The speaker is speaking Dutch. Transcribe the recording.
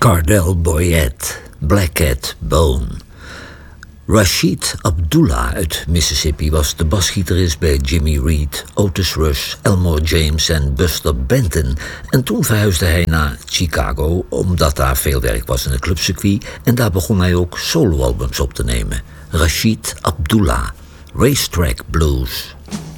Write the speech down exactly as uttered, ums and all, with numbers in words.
Cardell Boyette, Black Cat Bone. Rashid Abdullah uit Mississippi was de basgitarist bij Jimmy Reed, Otis Rush, Elmore James en Buster Benton. En toen verhuisde hij naar Chicago, omdat daar veel werk was in het clubcircuit. En daar begon hij ook soloalbums op te nemen. Rashid Abdullah, Racetrack Blues.